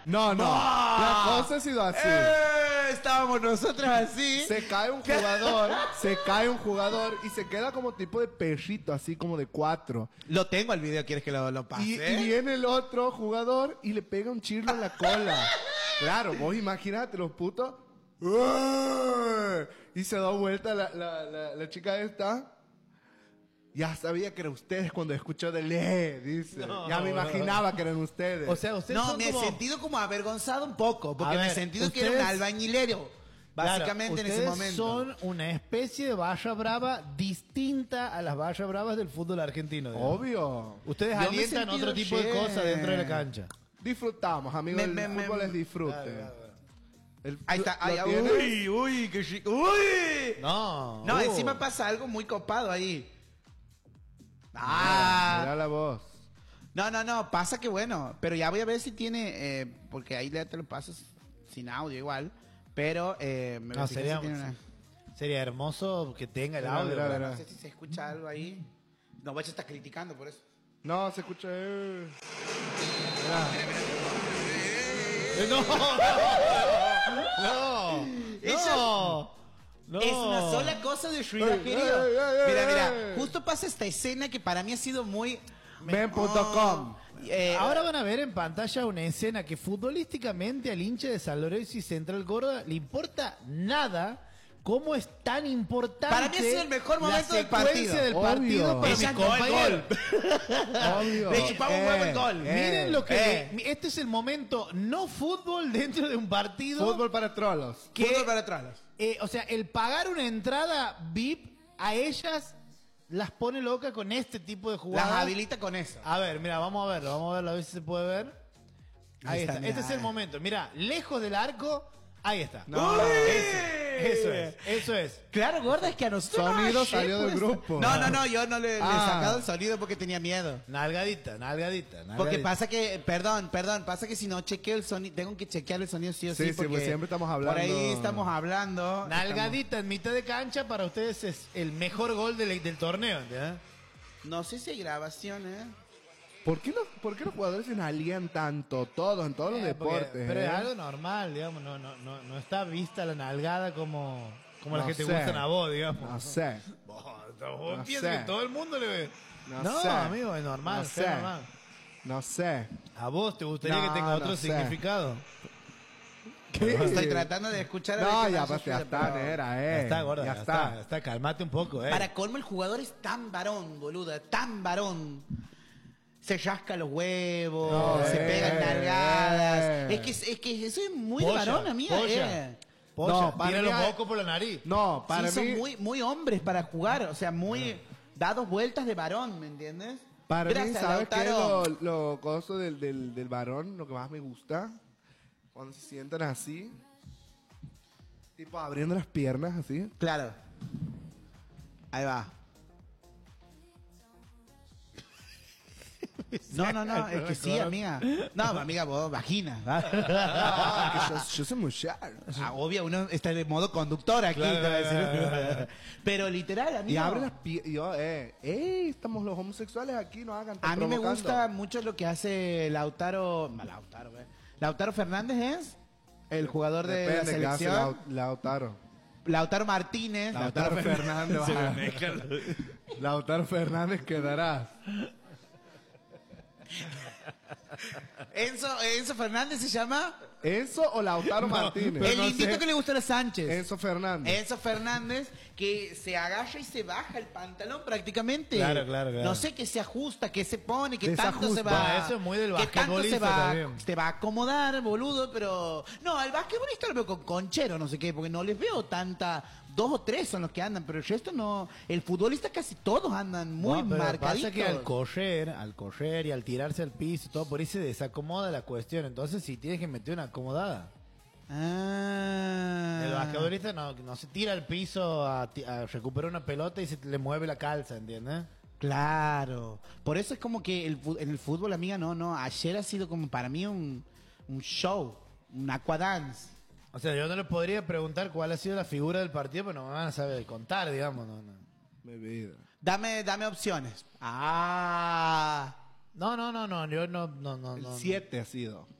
No, no. La cosa ha sido así. Estábamos nosotros así. Se cae un jugador y se queda como tipo de perrito, así como de 4. Lo tengo el video, ¿quieres que lo pase? Y viene el otro jugador y le pega un chirlo en la cola. Claro, vos imagínate los putos. Y se da vuelta la chica esta. Ya sabía que eran ustedes cuando escuchó de dice. No, ya me imaginaba que eran ustedes. O sea, ustedes No, son me he como... sentido como avergonzado un poco, porque A me he ver, sentido que era un ustedes- albañilero, básicamente, Claro, en ese ustedes momento. son una especie de barra brava distinta a las barras bravas del fútbol argentino. digamos. Obvio. Ustedes Yo me he alientan sentido otro tipo de bien. cosas dentro de la cancha. Disfrutamos, amigos. El fútbol es disfrute. Claro. Ahí está, ¿Lo ahí, tienes? uy, qué chico. ¡Uy! No. No, encima pasa algo muy copado ahí. Mira la voz. No, pasa que bueno, pero ya voy a ver si tiene, porque ahí ya te lo pasas sin audio igual, pero me No, voy a fijar sería, si tiene una- sería hermoso que tenga el Mira, audio. mira, ¿verdad? mira. No sé si se escucha algo ahí. No, vaya, está criticando por eso. No, se escucha. No, no, no. Es una sola cosa de Shrina, Ey, querido. ey, ey, Mira, ey. justo pasa esta escena que para mí ha sido muy... Men.com. Ahora van a ver en pantalla una escena que futbolísticamente al hincha de San Lorenzo y Central Córdoba le importa nada. ¿Cómo es tan importante? Para mí ha sido el mejor momento la del partido. secuencia del Obvio. partido para Ella mi no el compañero. Obvio. Le chupaba un huevo el gol. Miren lo que este es el momento no fútbol dentro de un partido. Fútbol para trolos. que, Fútbol para atrás. o sea, el pagar una entrada VIP a ellas las pone loca con este tipo de jugadas. Las habilita con eso. A ver, mira, vamos a verlo, a ver si se puede ver. Ahí está, mira. este es el momento. Mira, lejos del arco, ahí está. No. Eso es. Claro, gorda, es que a nosotros... Sonido ayer, salió del pues, grupo. No, yo no le he Ah. sacado el sonido porque tenía miedo. Nalgadita. Porque pasa que, perdón, pasa que si no chequeo el sonido, tengo que chequear el sonido sí o sí. Sí, sí, porque pues siempre estamos hablando. Por ahí estamos hablando. Nalgadita en mitad de cancha para ustedes es el mejor gol del torneo, ¿entiendes? No sé si hay grabaciones. ¿Por qué los jugadores se nalgueean tanto? Todos, en todos los deportes. Pero es algo normal, digamos, no está vista la nalgada como las No que te sé. gustan a vos, digamos. No sé. Vos No piensas sé. que todo el mundo le ve. No No, sé. amigo, es normal, No es sé. normal. No sé. ¿A vos te gustaría No, que tenga no otro sé. significado? ¿Qué? Estoy tratando de escuchar a ver No, qué ya, más pues ya sucede, está, pero- nera, Ya está, gorda, Ya ya está. ya está, calmate un poco, Para colmo, el jugador es tan varón, boluda, tan varón. Se rasca los huevos, No, se pegan nalgadas. eh. Es que eso es muy Polla, de varón, amiga. polla. Polla, No, para tira mí los hay- mocos por la nariz. No, para Sí, mí... son muy hombres para jugar, o sea, muy dados vueltas de varón, ¿me entiendes? Para mí, Gracias, ¿sabes qué es Lautaro. lo coso del varón? Lo que más me gusta. Cuando se sientan así. Tipo abriendo las piernas así. Claro. Ahí va. No, es que sí, amiga. No, amiga, vos, vagina. Ah, que yo soy mujer. Obvio, uno está de modo conductor aquí. Claro, te voy a decir. claro. Pero literal, amigo. Y abre las piernas. Y yo, estamos los homosexuales aquí, no hagan tan A mí me provocando. gusta mucho lo que hace Lautaro. Lautaro Fernández es el jugador de la Depende que hace selección. Lautaro. Lautaro Martínez. Lautaro Fernández. Lautaro Fernández quedará. Enzo Fernández se llama. ¿Enzo o Lautaro Martínez? El lindito que le gusta a Sánchez. Enzo Fernández. Enzo Fernández, que se agacha y se baja el pantalón prácticamente. Claro. No sé qué se ajusta, qué se pone, qué tanto Desajusta. se va. Bueno, eso es muy del qué tanto se basquetbolista va, también. te va a acomodar, boludo, pero. No, al basquetbolista lo veo con conchero, no sé qué, porque no les veo tanta. 2 o 3 son los que andan, pero el resto no. El futbolista casi todos andan muy No, pero marcaditos. pasa que al correr y al tirarse al piso y todo, por ahí se desacomoda la cuestión. Entonces, si tienes que meter una acomodada. Ah. El basquetbolista no se tira al piso a recuperar una pelota y se le mueve la calza, ¿entiendes? Claro. Por eso es como que en el fútbol, amiga, no. Ayer ha sido como para mí un show, un aquadance. O sea, yo no le podría preguntar cuál ha sido la figura del partido, pero no me van a saber contar, digamos. No. Mi vida. Dame opciones. Ah. No, yo no. El 7 ha sido.